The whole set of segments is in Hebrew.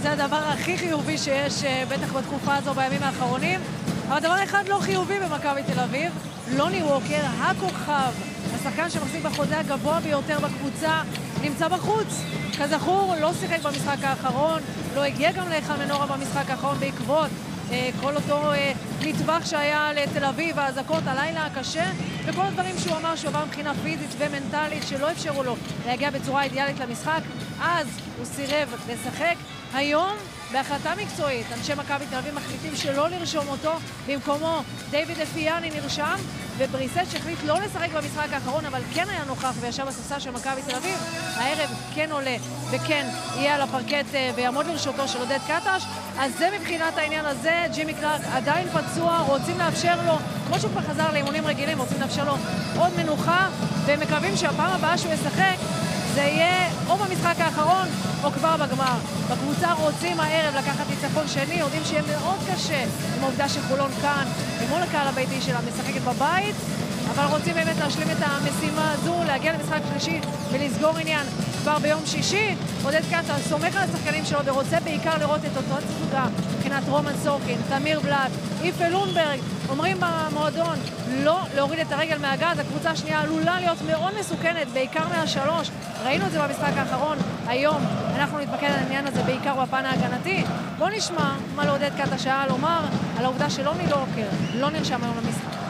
זה הדבר הכי חיובי שיש בטח בתקופה הזו בימים האחרונים. אבל דבר אחד לא חיובי במכבי תל אביב, לוני ווקר, הכוכב, השחקן שמחזיק בחוזה הגבוה ביותר בקבוצה, נמצא בחוץ. כזכור, לא שיחק במשחק האחרון, לא הגיע גם להיכל מנורה במשחק האחרון בעקבות כל אותו נטווח שהיה לתל אביב, האזעקות, הלילה הקשה, וכל הדברים שהוא אמר שהוא עבר מבחינה פיזית ומנטלית שלא אפשרו לו להגיע בצורה אידיאלית למשחק. אז הוא סירב לשחק. היום, בהחלטה מקצועית, אנשי מכבי תל אביב מחליטים שלא לרשום אותו, במקומו דיוויד אפיאני נרשם, ובריסט שהחליט לא לשחק במשחק האחרון, אבל כן היה נוכח וישב בספסל של מכבי תל אביב. הערב כן עולה וכן יהיה על הפרקט ויעמוד לרשותו של עודד קטש. אז זה מבחינת העניין הזה. ג'ימי קלארק עדיין פצוע, רוצים לאפשר לו, כמו שהוא כבר חזר לאימונים רגילים, רוצים לאפשר לו עוד מנוחה, ומקווים שהפעם הבאה שהוא ישחק זה יהיה או במשחק האחרון או כבר בגמר. בקבוצה רוצים הערב לקחת ניצחון שני, יודעים שיהיה מאוד קשה עם העובדה שחולון כאן, מול הקהל הביתי שלה משחקת בבית, אבל רוצים באמת להשלים את המשימה הזו, להגיע למשחק שלישי ולסגור עניין כבר ביום שישי. עודד קטש סומך על השחקנים שלו ורוצה בעיקר לראות את אותו צפודה מבחינת רומן סורקין, תמיר בלאט, איפה לונברג. אומרים במועדון לא להוריד את הרגל מהגז, הקבוצה השנייה עלולה להיות מאוד מסוכנת, בעיקר מהשלוש. ראינו את זה במשחק האחרון. היום אנחנו נתמקד על העניין הזה בעיקר בפן ההגנתי. בוא נשמע מה לעודד קטש היה לומר על העובדה שלוני ווקר לא נרשם היום למשחק.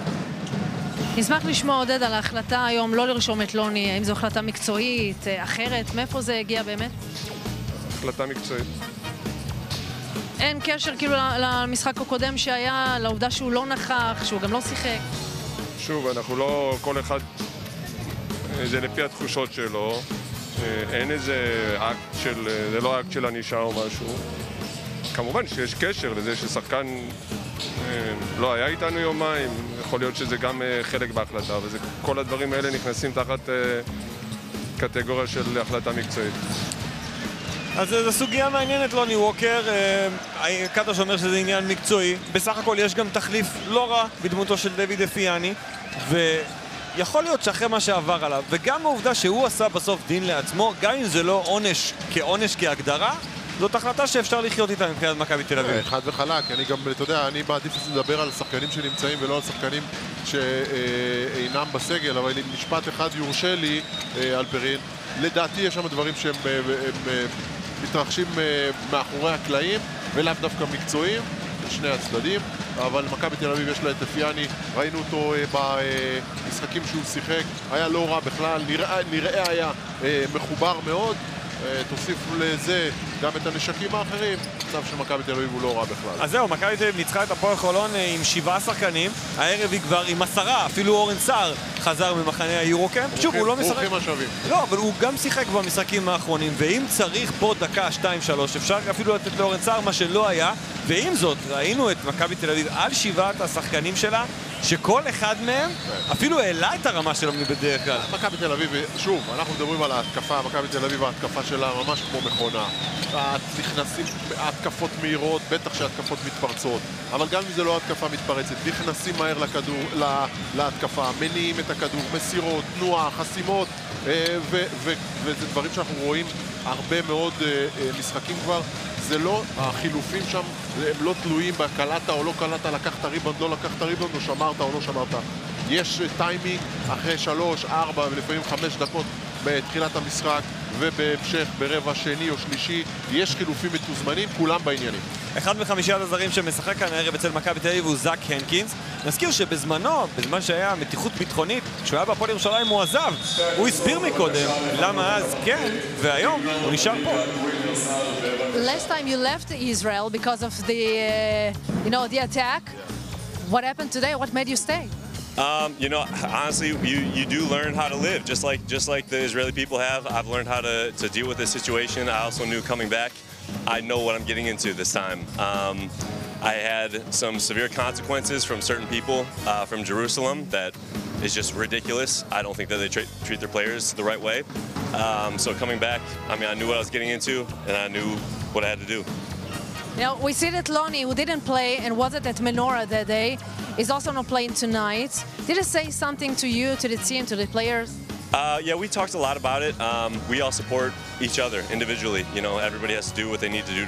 נשמח לשמוע עודד על ההחלטה היום לא לרשום את לוני, האם זו החלטה מקצועית, אחרת, מאיפה זה הגיע באמת? החלטה מקצועית. אין קשר כאילו למשחק הקודם שהיה, לעובדה שהוא לא נכח, שהוא גם לא שיחק. שוב, אנחנו לא, כל אחד, זה לפי התחושות שלו, אין איזה אקט של, זה לא אקט של ענישה או משהו. כמובן שיש קשר לזה ששחקן לא היה איתנו יומיים, יכול להיות שזה גם חלק בהחלטה, וכל הדברים האלה נכנסים תחת קטגוריה של החלטה מקצועית. אז זו סוגיה מעניינת, לוני ווקר. קטש אומר שזה עניין מקצועי. בסך הכל יש גם תחליף לא רע בדמותו של דיוויד אפיאני, ויכול להיות שאחרי מה שעבר עליו, וגם העובדה שהוא עשה בסוף דין לעצמו, גם אם זה לא עונש כהגדרה, זאת החלטה שאפשר לחיות איתה מבחינת מכבי תל אביב. חד וחלק, אני גם, אתה יודע, אני מעדיף לדבר על שחקנים שנמצאים ולא על שחקנים שאינם בסגל, אבל אם משפט אחד יורשה לי, אלפרין, לדעתי יש שם דברים שהם מתרחשים מאחורי הקלעים ולאו דווקא מקצועיים, שני הצדדים, אבל מכבי תל אביב יש לה את אפיאני, ראינו אותו במשחקים שהוא שיחק, היה לא רע בכלל, נראה היה מחובר מאוד. תוסיף לזה גם את הנשקים האחרים, מצב של מכבי תל אביב הוא לא רע בכלל. אז זהו, מכבי תל אביב ניצחה את הפועל חולון עם 7 שחקנים, הערב היא כבר עם 10, אפילו אורן סער חזר ממחנה היורוקאמפ. שוב, הוא לא משחק. ברוכים השבים. לא, אבל הוא גם שיחק במשחקים האחרונים, ואם צריך פה דקה, 2-3, אפשר אפילו לתת לאורן סער מה שלא היה, ועם זאת, ראינו את מכבי תל אביב על 7 השחקנים שלה, שכל אחד מהם אפילו העלה את הרמה שלו בדרך כלל. מכבי תל אביב, שוב, אנחנו מדברים על ההתקפה, מכבי תל אביב ההתקפה שלה ממש כמו מכונה. נכנסים התקפות מהירות, בטח שהתקפות מתפרצות, אבל גם אם זה לא התקפה מתפרצת, נכנסים מהר לכדור, להתקפה, מניעים את הכדור, מסירות, תנועה, חסימות, וזה דברים שאנחנו רואים הרבה מאוד משחקים כבר. זה לא, החילופים שם, הם לא תלויים בקלטה או לא קלטה, לקחת ריבונד, לא לקחת ריבונד, או שמרת או לא שמרת. יש טיימינג אחרי 3, 4 ולפעמים 5 דקות בתחילת המשחק ובהמשך ברבע שני או שלישי, יש חילופים מתוזמנים, כולם בעניינים. אחד מחמישיית הזרים שמשחק כאן הערב אצל מכבי תל אביב הוא זאק הנקינס. נזכיר שבזמנו, בזמן שהיה מתיחות ביטחונית, כשהוא היה בהפועל ירושלים הוא עזב. הוא הסביר מקודם למה אז כן, והיום הוא נשאר פה. Last time you left Israel because of the, the attack. What happened today? What made you stay? Honestly, you do learn how to live, just like the Israeli people have. I've learned how to deal with this situation. I also knew coming back, I know what I'm getting into this time. I had some severe consequences from certain people from Jerusalem that is just ridiculous. I don't think that they treat their players the right way. So coming back, I mean, I knew what I was getting into, and I knew what I had to do. We see that Lonnie, who didn't play and wasn't at Menorah that day, is also not playing tonight. Did it say something to you, to the team, to the players? Yeah, we talked a lot about it. We all support each other individually. Everybody has to do what they need to do